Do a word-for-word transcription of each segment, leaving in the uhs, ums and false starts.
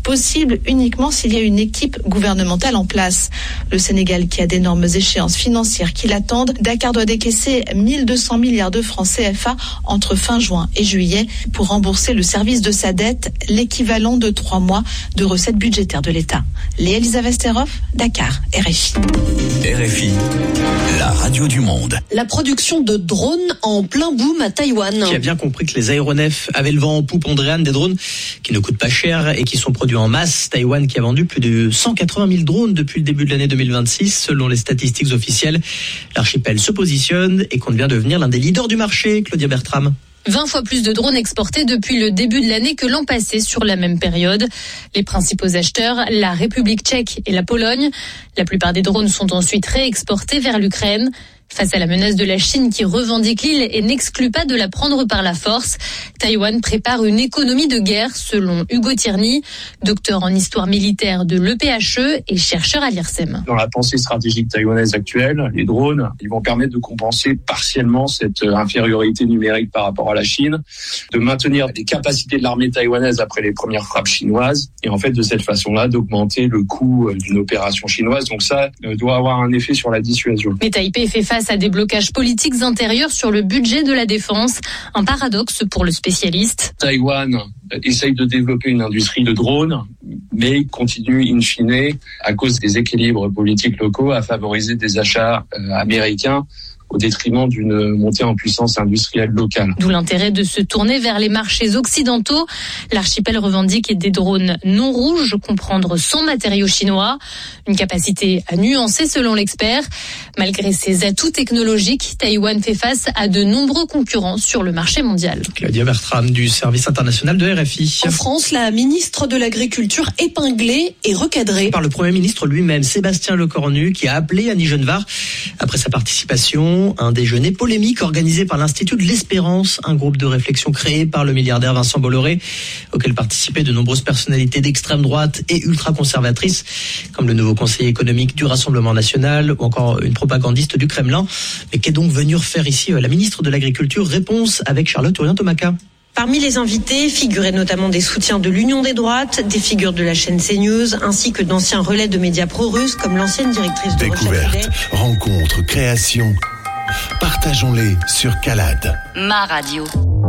possible uniquement s'il y a une équipe gouvernementale en place. Le Sénégal, qui a d'énormes échéances financières qui l'attendent, Dakar doit décaisser mille deux cents milliards de francs C F A entre fin juin et juillet pour rembourser le service de sa dette, l'équivalent de trois mois de recettes budgétaires de l'État. Léa Elisabeth Steroff, Dakar, R F I. R F I, la radio du monde. La production de drones en plein boom à Taïwan. Qui a bien compris que les aéronefs avaient le vent en poupe, Andréane, des drones qui ne coûtent pas cher et qui sont produits en masse. Taïwan qui a vendu plus de cent quatre-vingt mille drones depuis le début de l'année deux mille vingt-six. Selon les statistiques officielles, l'archipel se positionne et compte bien devenir l'un des leaders du marché. Claudia Bertram. vingt fois plus de drones exportés depuis le début de l'année que l'an passé sur la même période. Les principaux acheteurs, la République tchèque et la Pologne. La plupart des drones sont ensuite réexportés vers l'Ukraine. Face à la menace de la Chine qui revendique l'île et n'exclut pas de la prendre par la force, Taïwan prépare une économie de guerre, selon Hugo Tierney, docteur en histoire militaire de l'E P H E et chercheur à l'I R S E M. Dans la pensée stratégique taïwanaise actuelle, les drones, ils vont permettre de compenser partiellement cette infériorité numérique par rapport à la Chine, de maintenir les capacités de l'armée taïwanaise après les premières frappes chinoises, et en fait de cette façon-là d'augmenter le coût d'une opération chinoise. Donc ça doit avoir un effet sur la dissuasion. Mais Taipei fait face à des blocages politiques intérieurs sur le budget de la défense. Un paradoxe pour le spécialiste. Taïwan essaye de développer une industrie de drones, mais continue in fine, à cause des équilibres politiques locaux, à favoriser des achats euh, américains au détriment d'une montée en puissance industrielle locale. D'où l'intérêt de se tourner vers les marchés occidentaux. L'archipel revendique des drones non rouges, comprendre sans matériaux chinois. Une capacité à nuancer selon l'expert. Malgré ses atouts technologiques, Taïwan fait face à de nombreux concurrents sur le marché mondial. Claudia Bertram du service international de R F I. En France, la ministre de l'Agriculture épinglée et recadrée. Par le Premier ministre lui-même, Sébastien Lecornu, qui a appelé Annie Genevard après sa participation. Un déjeuner polémique organisé par l'Institut de l'Espérance, un groupe de réflexion créé par le milliardaire Vincent Bolloré, auquel participaient de nombreuses personnalités d'extrême droite et ultra-conservatrices, comme le nouveau conseiller économique du Rassemblement national ou encore une propagandiste du Kremlin. Mais qu'est donc venue faire ici la ministre de l'Agriculture? Réponse avec Charlotte Aurien-Tomaca. Parmi les invités figuraient notamment des soutiens de l'Union des droites, des figures de la chaîne CNews, ainsi que d'anciens relais de médias pro-russes comme l'ancienne directrice de Découverte, rencontre, création. Partageons-les sur Calade. Ma radio.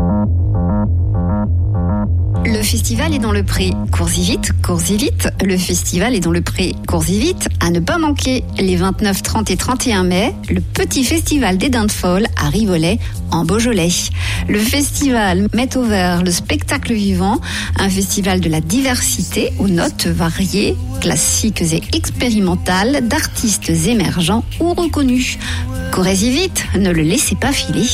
Le festival est dans le pré. Cours-y vite, cours-y vite. Le festival est dans le pré. Cours-y vite. À ne pas manquer, les vingt-neuf, trente et trente et un mai, le petit festival des Dindes Folles à Rivoli, en Beaujolais. Le festival met au vert le spectacle vivant, un festival de la diversité aux notes variées, classiques et expérimentales, d'artistes émergents ou reconnus. Courez-y vite, ne le laissez pas filer.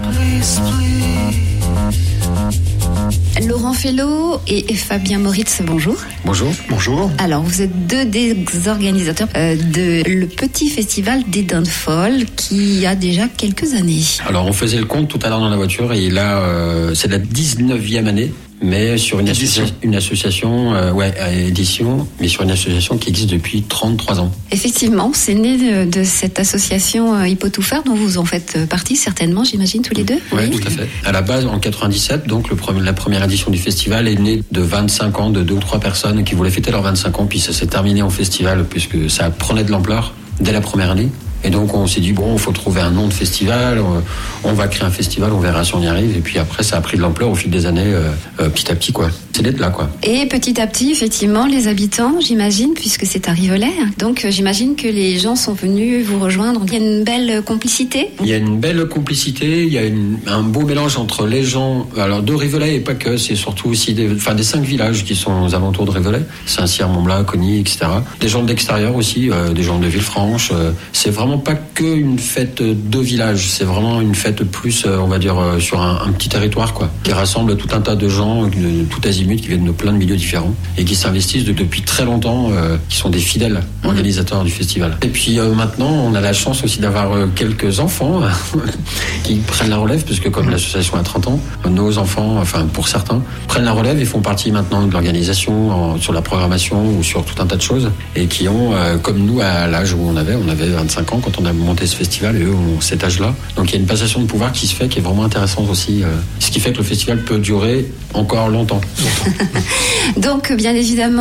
Laurent Fellow et Fabien Moritz, bonjour. Bonjour. Bonjour. Alors, vous êtes deux des organisateurs euh, de le petit festival des Dindes Folles qui a déjà quelques années. Alors, on faisait le compte tout à l'heure dans la voiture et là, euh, c'est la dix-neuvième année. Mais sur une, associa- une association, euh, ouais, édition, mais sur une association qui existe depuis trente-trois ans. Effectivement, c'est né de, de cette association euh, Il peut tout faire, dont vous en faites partie certainement, j'imagine, tous les deux. Ouais, oui, tout à fait. À la base, en quatre-vingt-dix-sept, donc le premier, la première édition du festival est née de vingt-cinq ans, de deux ou trois personnes qui voulaient fêter leurs vingt-cinq ans, puis ça s'est terminé en festival puisque ça prenait de l'ampleur dès la première année. Et donc on s'est dit, bon, il faut trouver un nom de festival, on va créer un festival, on verra si on y arrive. Et puis après, ça a pris de l'ampleur au fil des années, euh, euh, petit à petit, quoi. C'est d'être là, quoi. Et petit à petit, effectivement, les habitants, j'imagine, puisque c'est à Rivoli, donc j'imagine que les gens sont venus vous rejoindre. Il y a une belle complicité. Il y a une belle complicité, il y a une, un beau mélange entre les gens, alors de Rivoli et pas que, c'est surtout aussi des, enfin, des cinq villages qui sont aux alentours de Rivoli, Saint-Cyr, Montblat, Cogny, et cetera. Des gens de l'extérieur aussi, euh, des gens de Villefranche. Euh, c'est vraiment pas qu'une fête de village, c'est vraiment une fête plus, on va dire, sur un, un petit territoire, quoi, qui rassemble tout un tas de gens de tout azimut qui viennent de plein de milieux différents et qui s'investissent de, depuis très longtemps, euh, qui sont des fidèles organisateurs du festival. Et puis euh, maintenant, on a la chance aussi d'avoir euh, quelques enfants qui prennent la relève, puisque comme l'association a trente ans, nos enfants, enfin pour certains, prennent la relève et font partie maintenant de l'organisation, en, sur la programmation ou sur tout un tas de choses, et qui ont, euh, comme nous, à l'âge où on avait, on avait vingt-cinq ans quand on a monté ce festival, et eux ont cet âge-là. Donc il y a une passation de pouvoir qui se fait, qui est vraiment intéressante aussi, euh, ce qui fait que le festival peut durer encore longtemps. longtemps. Donc bien évidemment,